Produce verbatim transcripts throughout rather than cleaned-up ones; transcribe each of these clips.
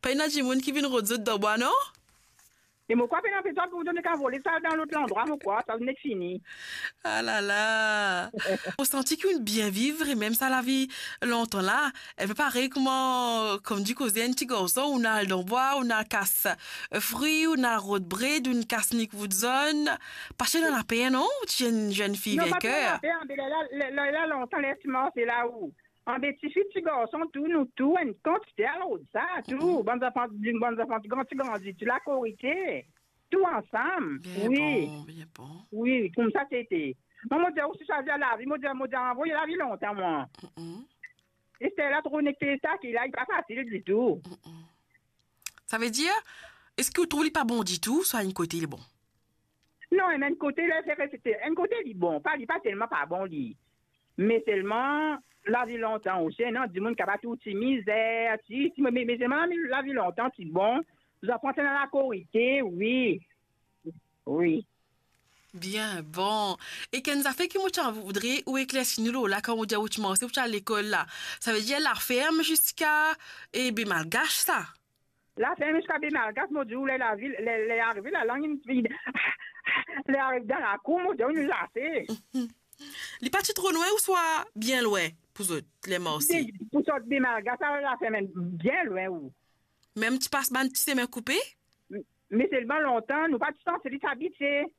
il y a des gens qui viennent rôder dans bois, non? Et moi, quoi, pendant que toi, vous donnez qu'à voler ça dans l'autre endroit, moi, quoi, ça venait de fini. Ah là là. On sentit qu'une bien vivre et même ça la vie longtemps là, elle fait pareil comment, comme du côté un petit garçon, on a le bois, on a casse fruits, on a road bread, on casse Nick Woodson. Pas chez dans la paix, non? Tu es une jeune fille Non, avec pas pendant la cœur. paix, là, là, là, là, longtemps, laisse-moi, c'est là où. En petit fille, petit garçon, tout, nous, tout, une quantité à l'autre, ça, tout. Bonnes enfants, bonnes enfants, quand tu grandis, tu l'as corrigé. Tout ensemble. Bien Oui. bon, bien bon. Oui, comme ça, c'était. Moi, moi, je aussi choisi la vie. Moi, je moi, envoyé la vie longtemps, moi. Mm -mm. Et c'était là, trop necté, ça, qui là, il pas facile du tout. Mm -mm. Ça veut dire, est-ce que vous trouvez pas bon du tout, soit une côté il est bon? Non, et même côté, là, c'est resté. Un côté, il est bon. Pas, il pas tellement pas bon, lui. Mais seulement, la vie longtemps aussi, non, du monde qui a pas tout, si misère, si, si, mais, mais seulement, la vie longtemps, c'est bon. Vous apprentez dans la corité, oui. Oui. Bien, bon. Et qu'est-ce que fait que moi, tu voudrais, ou éclaircir nous là, quand on dit où tu m'en sais, où tu à l'école là. Ça veut dire la ferme jusqu'à, et bien malgache ça. La ferme jusqu'à Bémalgas, mon Dieu, la ville, les arrivés, la langue, une les arrivés dans la cour, mon Dieu, on nous l'a fait. Les pas trop loin ou soit bien loin, pour eux, les morts aussi. Pour sortir Bémalgas, ça la fait même bien loin, où. Même tu passes ban, tu sais, mais coupé? Mais seulement longtemps, nous pas de temps, c'est s'habiter.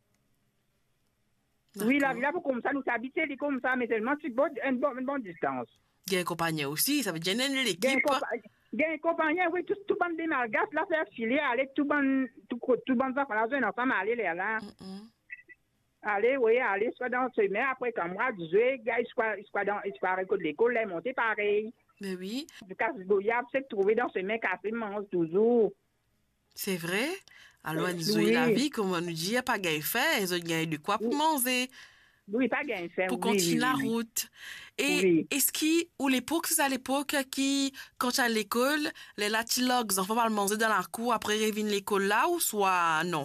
Oui, la ville, pour comme ça, nous s'habiter, comme ça, mais seulement c'est bon, une bonne, une bonne distance. Il y a un compagnon aussi, ça veut dire une l'équipe. Il y a un compagnon, oui, tout, tout bon Bémalgas, là, faire filer, aller, tout bon, tout, tout bon, ça, là, un ensemble, aller là. Mm -mm. Allez, oui, allez, soit dans ce mais après, comme moi, jouer, gars, soit, soit dans, soit à l'école, les monter pareil. Mais oui. Du cas, goyave, c'est trouver dans ce mec café, mange toujours. C'est vrai. Alors, ils ont Oui. la vie, comme on nous dit, il n'y a pas gain fait, ils ont gagné de quoi pour manger. Oui, pas gain fait. Pour oui, continuer oui, la oui. route. Et Oui. est-ce qu'il, ou l'époque, c'est à l'époque qui, quand tu es à l'école, les latilogues, les enfants vont manger dans la cour après revenir l'école là, ou soit non?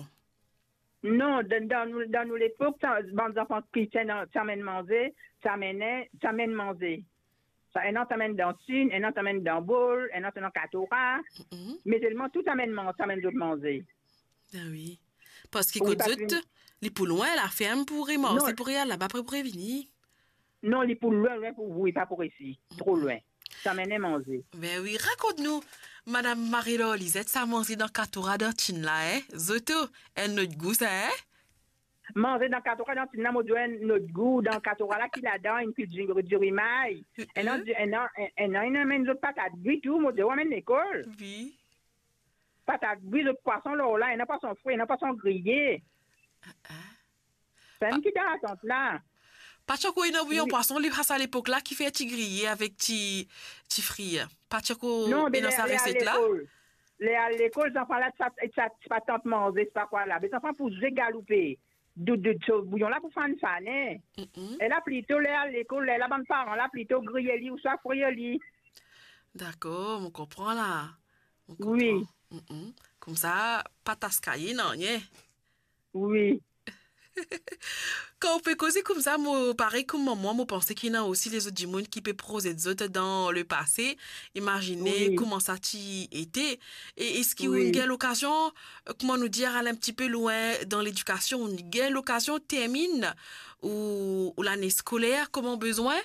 Non, dans, dans, nous- dans nous l'époque, les enfants chrétiens t'amènent manger, t'amènent, t'amènent manger. Ça, un an t'amène dans Tune, un an t'amène dans Bowl, un an t'amène dans Katora, Mhm. mais seulement tout t'amène t'amène d'autres manger. Ben oui. Parce qu'il Oui, coûte parce zut, que- les poules loin, la ferme pour y manger, Non. pour y aller là-bas, pour prévenir. Non, les pour loin, loin pour vous, pas pour ici. Trop loin. T'amène manger. Ben oui, raconte-nous, Madame Marie-Laure Lisette, ça mange dans Katora dans Tine là, hein? Zoto, elle notre goût, ça, hein? Manger dans Katora, dans Tune, moi, notre goût, dans Katora, là, qu'il a dans une cuite du, du rimaille. Un an, un an, un an, il amène d'autres patates gris, tout, moi, je amène l'école. Oui. Patates gris, d'autres poissons, là, là, il n'a pas son fruit, il n'a pas son grillé. C'est une qui attente là. Pas choco, il y a un Oui. poisson, lui, à l'époque là, qui fait petit grillé avec petit, petit frit. Pas choco, Non, mais et dans sa les à recette là? l'école. Les à l'école, les enfants là, ça, ça, c'est pas tant manger, c'est pas quoi là. Les enfants pour jouer galouper. De, de, de, bouillon là pour faire une fan, hein. Mm-mm. Elle a plutôt, les à l'école, les là, parents là, plutôt grillé li ou soit fouillé li. D'accord, on comprend là. On comprend. Oui. Mm-mm. Comme ça, pas tascailler, non, yeah. Oui. Quand on peut causer comme ça, moi, pareil comme moi, moi, pensais qu'il y en a aussi les autres du monde qui peut proposer des autres dans le passé. Imaginez Oui. comment ça t'y était. Et est-ce qu'il y a Oui. une guerre l'occasion, euh, comment nous dire, aller un petit peu loin dans l'éducation, une guerre l'occasion termine ou, ou l'année scolaire, comment besoin?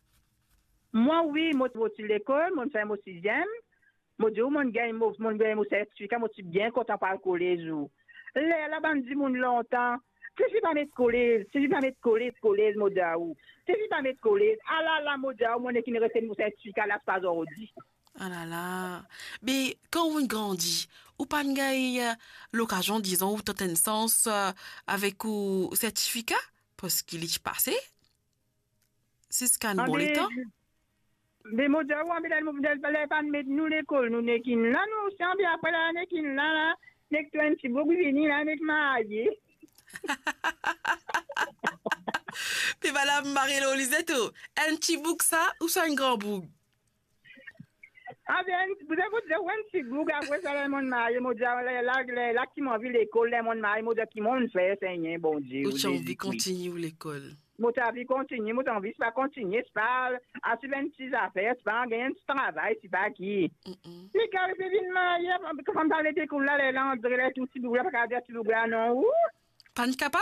Moi, oui, moi, je vais à l'école, moi, je fais mon sixième. Moi, je dis, moi, je gagne mon mon gagne mon certificat, moi, je suis bien content par le collège. Là, la bande dit, mon longtemps. Si je pas mettre collège, si je pas mettre collège, collège, moi, d'aou. Si je pas mettre collège, ah là là, moi, d'aou, moi, qui ne reste mon certificat, là, c'est pas aujourd'hui. Ah là là. Mais quand on grandit, ou pas une l'occasion, disons, ou t'as un sens euh, avec ou certificat, parce qu'il est passé. C'est ce qu'on Ah, bon mais- les temps. Mais moi, d'aou, mais là, nous ne pas mettre nous l'école, nous n'est qu'une là, nous, c'est bien après là, n'est qu'une là, là, n'est que un petit peu, venir là, n'est que marié. Puis madame Marie-Laure Lisette, un petit bouc ça, ou ça un grand bouc? Ah bien, vous avez dit, ouais, un petit bout, après ça, là, mon mari, moi, là, là, là, là, qui m'a vu l'école, là, mon mari, moi, qui m'ont fait, Seigneur, bon Dieu. Ou tu as envie de Jésus-Christ. continuer l'école? Moi, ta vie continue, moi, t'as envie, c'est pas continuer, c'est pas, à suivre une petite affaire, c'est pas gagner un petit travail, c'est pas qui. Les gars, c'est vite marié, quand on parle de cool là, les landres, les tout petits bouts là, pas qu'à dire, tu bouts là, non, ou? Pas capable